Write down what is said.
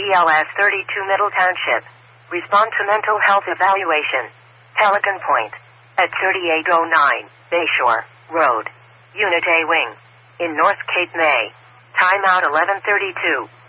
BLS 32 Middle Township. Respond to mental health evaluation. Pelican Point. At 3809 Bayshore Road. Unit A Wing. In North Cape, May. Timeout 11:32.